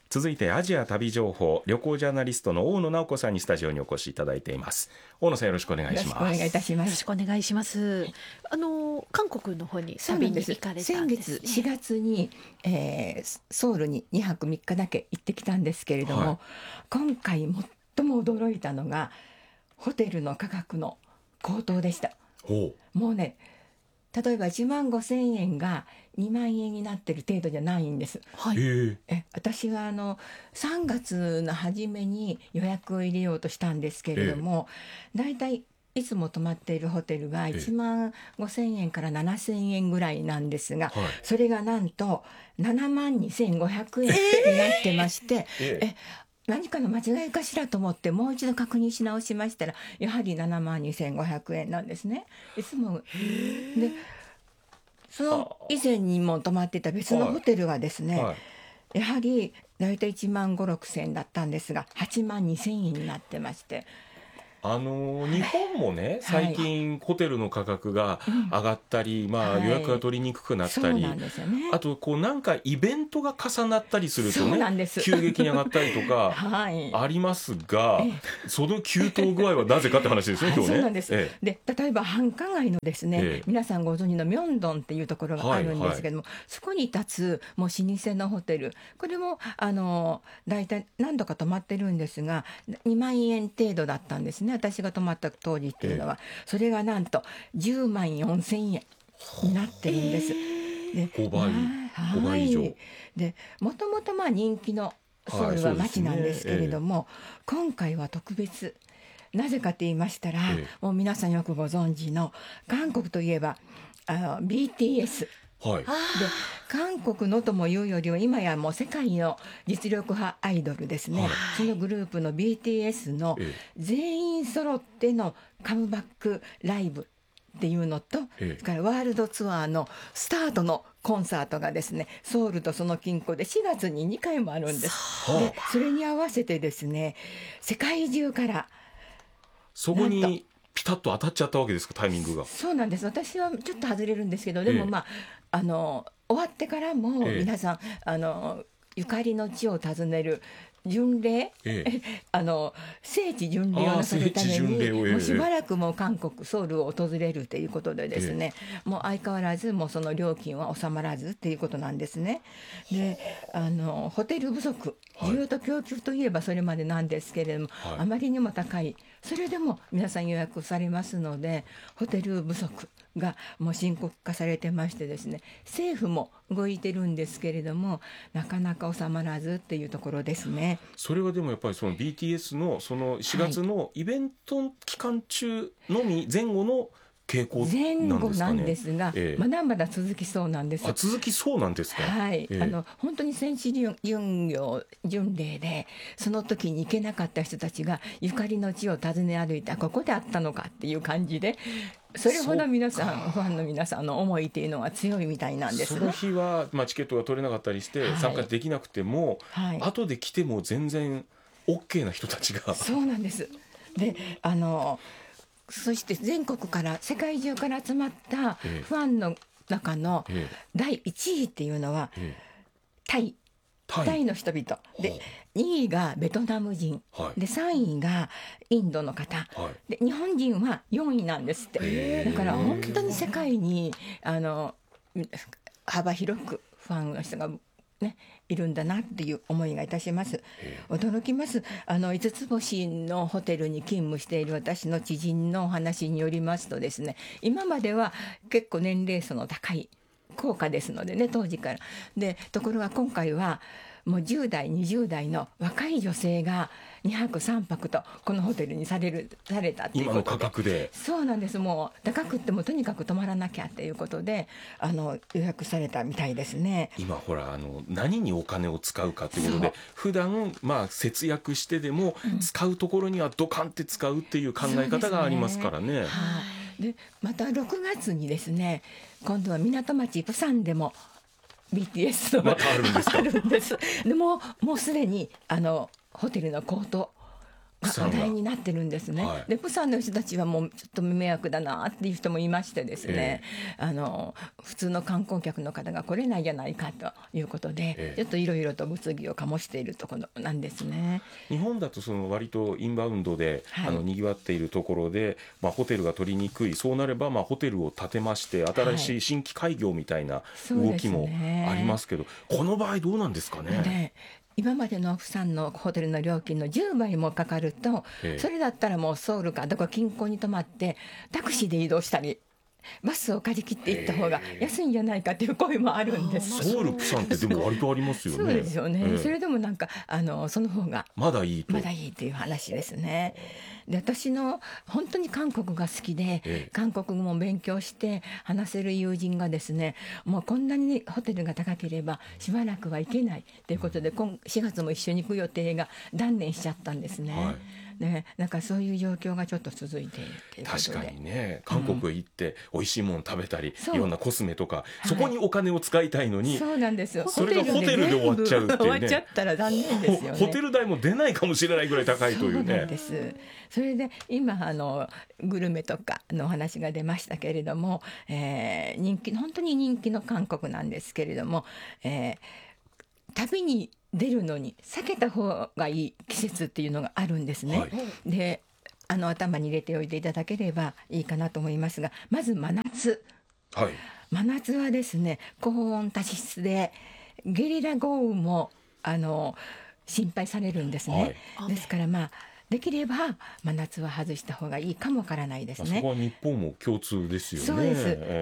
続いてアジア旅情報旅行ジャーナリストの大野直子さんにスタジオにお越しいただいています。大野さん、よろしくお願いします。 よろしくお願いいたします。 よろしくお願いします。韓国の方に旅に行かれたんですね。 先月4月に、ソウルに2泊3日だけ行ってきたんですけれども、 はい、 今回最も驚いたのがホテルの価格の高騰でした。もうね、例えば1万5,000円が2万円になってる程度じゃないんです。 はい、 私は3月の初めに予約を入れようとしたんですけれども、だいたいいつも泊まっているホテルが1万5,000円から7,000円ぐらいなんですが、それがなんと7万2,500円になってまして、何かの間違いかしらと思ってもう一度確認し直しましたら、やはり7万2,500円なんですね。いつもでその以前にも泊まっていた別のホテルがですね、やはりだいたい1万5、6,000円だったんですが8万2,000円になってまして、 日本もね、最近ホテルの価格が上がったり、予約が取りにくくなったり、あとなんかイベントが重なったりするとね、急激に上がったりとかありますが、その急騰具合はなぜかって話ですね、今日ね。 そうなんです。で、例えば繁華街のですね、皆さんご存知のミョンドンっていうところがあるんですけども、そこに立つもう老舗のホテル、これもだいたい何度か泊まってるんですが2万円程度だったんですね、私が泊まった当時っていうのは。それがなんと10万4,000円になってるんです。で、 5倍以上で、もともと人気のソウルは街なんですけれども、今回は特別。なぜかと言いましたら、もう皆さんよくご存知の韓国といえばBTS、で、韓国のともいうよりは今やもう世界の実力派アイドルですね、そのグループの BTS の全員揃ってのカムバックライブっていうのと、それからワールドツアーのスタートのコンサートがですね、ソウルとその近郊で4月に2回もあるんです。で、それに合わせてですね、世界中からそこにピタッと当たっちゃったわけですか、タイミングが。 そうなんです。私はちょっと外れるんですけど、でも終わってからも皆さん、ゆかりの地を訪ねる巡礼、聖地巡礼をなさるためにもうしばらくもう韓国ソウルを訪れるということでですね、もう相変わらずもうその料金は収まらずっていうことなんですね。で、ホテル不足、需要と供給といえばそれまでなんですけれども、あまりにも高い。それでも皆さん予約されますので、ホテル不足がもう深刻化されてましてですね、政府も動いてるんですけれども、なかなか収まらずっていうところですね。 それはでもやっぱりその BTS のその4月のイベント期間中のみ前後の傾向なんですかね。 前後なんですが、まだまだ続きそうなんです。 続きそうなんですか。 本当に戦士巡礼でその時に行けなかった人たちがゆかりの地を訪ね歩いた、ここであったのかっていう感じで、それほど皆さんファンの皆さんの思いっていうのが強いみたいなんですが、 その日は、チケットが取れなかったりして参加できなくても、後で来ても全然 OK な人たちが。 そうなんです。で、そして全国から世界中から集まったファンの中の第1位っていうのはタイの人々で、2位がベトナム人、で3位がインドの方、で日本人は4位なんですって。だから本当に世界に幅広くファンの人がいるんだなっていう思いがいたします。驚きます。5つ星のホテルに勤務している私の知人のお話によりますとですね、今までは結構年齢層の高い高価ですのでね、当時からで、ところが今回はもう10代20代の若い女性が2泊3泊とこのホテルにされたっていうことで、 今の価格で。 そうなんです。もう高くってもとにかく泊まらなきゃっていうことで予約されたみたいですね。 今ほら何にお金を使うかということで、普段節約してでも使うところにはドカンって使うっていう考え方がありますからね。 で、また6月にですね、今度は港町プサンでもBTS のあるんですか。 あるんです。でもうすでにホテルの高騰話題になってるんですね、 はい、 でプサンの人たちはもうちょっと迷惑だなっていう人もいましてですね、普通の観光客の方が来れないじゃないかということで、ちょっといろいろと物議を醸しているところなんですね。 日本だとその割とインバウンドで、にぎわっているところで、ホテルが取りにくい、そうなればホテルを建てまして新しい新規開業みたいな動きもありますけど、この場合どうなんですかね。 今までのプサンのホテルの料金の10倍もかかると、それだったらもうソウルかどこか近郊に泊まってタクシーで移動したりバスを借り切っていった方が安いんじゃないかという声もあるんです。 ソウルプサンってでも割とありますよね。 そうですよね、それでもなんかその方がまだいいという話ですね。で私の本当に韓国が好きで、韓国語も勉強して話せる友人がですね、もうこんなにホテルが高ければしばらくは行けないということで、4月も一緒に行く予定が断念しちゃったんですね、なんかそういう状況がちょっと続いているということで。 確かにね、韓国へ行って美味しいもの食べたり、いろんなコスメとか、そこにお金を使いたいのに、 そうなんですよ、 それがホテルで終わっちゃうっていうね、 終わっちゃったら残念ですよね。 ホテル代も出ないかもしれないぐらい高いというね。 そうなんです。それで今グルメとかのお話が出ましたけれども、本当に人気の韓国なんですけれども、旅に出るのに避けた方がいい季節っていうのがあるんですね、で頭に入れておいていただければいいかなと思いますが、まず真夏、真夏はですね、高温多湿でゲリラ豪雨も心配されるんですね、ですからできれば真夏は外した方がいいかもわからないですね。 そこは日本も共通ですよね。 そうです、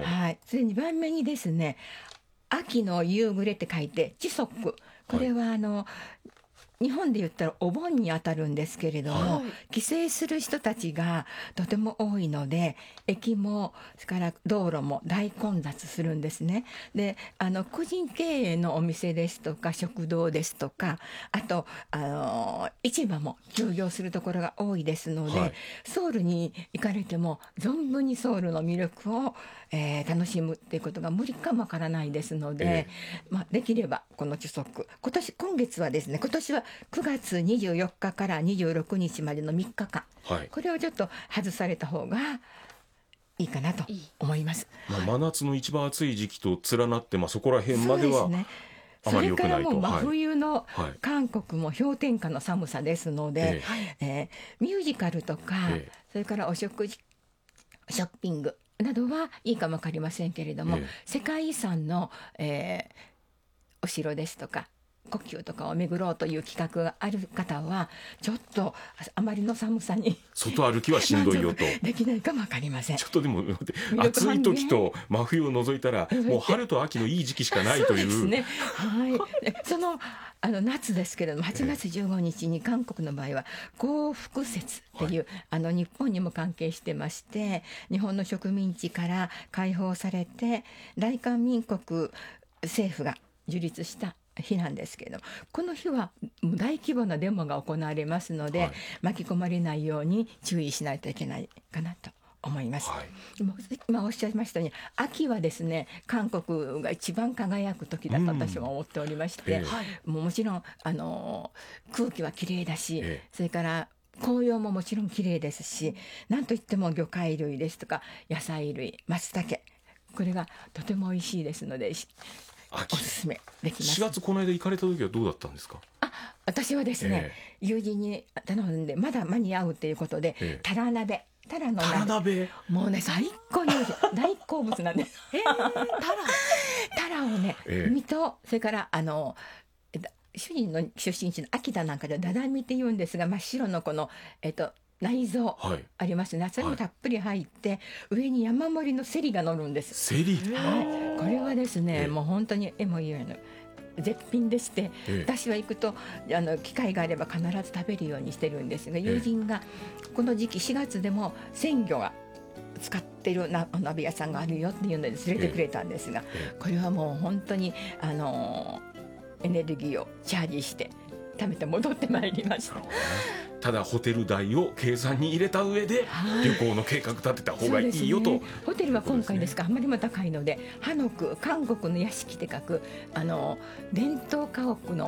それ2番目にですね、秋の夕暮れって書いてチソック、これは日本で言ったらお盆にあたるんですけれども、帰省する人たちがとても多いので、駅もそれから道路も大混雑するんですね。で個人経営のお店ですとか食堂ですとか、あと市場も休業するところが多いですので、ソウルに行かれても存分にソウルの魅力を、楽しむっていうことが無理かもわからないですので、できればこのチソック、今月はですね、今年は9月24日から26日までの3日間、これをちょっと外された方がいいかなと思います。 真夏の一番暑い時期と連なって、そこら辺まではあまり良くないと。 それからもう真冬の韓国も氷点下の寒さですので、ミュージカルとか、それからお食事、ショッピングなどはいいかもわかりませんけれども、世界遺産の、お城ですとか故宮とかを巡ろうという企画がある方は、ちょっとあまりの寒さに外歩きはしんどいよとできないかもわかりません。 ちょっとでも暑い時と真冬を除いたらもう春と秋のいい時期しかないという。 そうですね、その夏ですけれども、8月15日に韓国の場合は光復節っていう、日本にも関係してまして、日本の植民地から解放されて大韓民国政府が樹立した日なんですけれども、この日は大規模なデモが行われますので、巻き込まれないように注意しないといけないかなと思います、今おっしゃいましたように、秋はですね、韓国が一番輝く時だと私は思っておりまして、もちろん空気はきれいだし、それから紅葉ももちろんきれいですし、なんといっても魚介類ですとか野菜類、松茸、これがとても美味しいですのでおすすめできます。 4月この間行かれた時はどうだったんですか？ 私はですね、友人に頼んでまだ間に合うということで、タラ鍋、タラの鍋、もうね最高に美味しい大好物なんです。タラをね、身とそれから主人の出身地の秋田なんかではダダミって言うんですが、真っ白のこの内臓ありますね、それもたっぷり入って、上に山盛りのセリが乗るんです。 セリ、 これはですね、もう本当にも言えない絶品でして、私は行くと機会があれば必ず食べるようにしてるんですが、友人がこの時期4月でも鮮魚が使ってるお鍋屋さんがあるよっていうので連れてくれたんですが、これはもう本当にエネルギーをチャージして食べて戻ってまいりました。 ただホテル代を計算に入れた上で旅行の計画立てた方がいいよと、 ホテルは今回ですか、あまりも高いので、ハノク、韓国の屋敷って書く伝統家屋の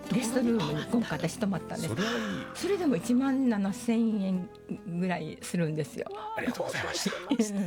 ゲストルームに今回私泊まったんです。それでも1万7,000円ぐらいするんですよ。 ありがとうございました。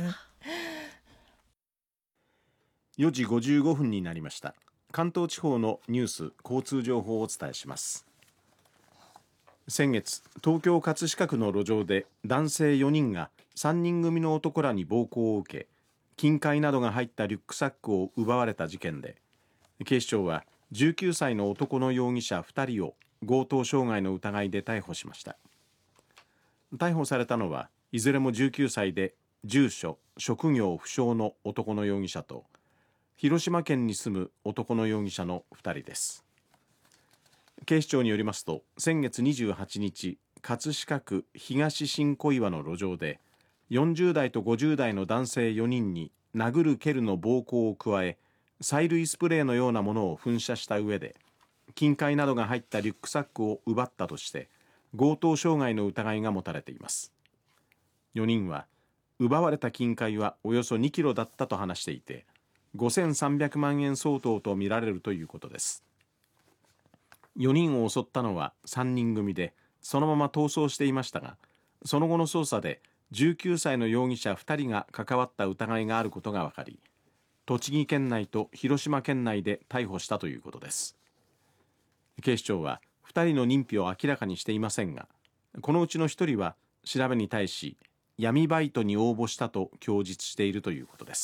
4時55分になりました。関東地方のニュース交通情報をお伝えします。先月、東京葛飾区の路上で男性4人が3人組の男らに暴行を受け、金塊などが入ったリュックサックを奪われた事件で、警視庁は19歳の男の容疑者2人を強盗傷害の疑いで逮捕しました。逮捕されたのはいずれも19歳で住所・職業不詳の男の容疑者と、広島県に住む男の容疑者の2人です。警視庁によりますと、先月28日、葛飾区東新小岩の路上で40代と50代の男性4人に殴る蹴るの暴行を加え、催涙スプレーのようなものを噴射した上で金塊などが入ったリュックサックを奪ったとして強盗傷害の疑いが持たれています。4人は奪われた金塊はおよそ2キロだったと話していて、5300万円相当とみられるということです。4人を襲ったのは3人組で、そのまま逃走していましたが、その後の捜査で19歳の容疑者2人が関わった疑いがあることが分かり、栃木県内と広島県内で逮捕したということです。警視庁は2人の認否を明らかにしていませんが、このうちの1人は調べに対し闇バイトに応募したと供述しているということです。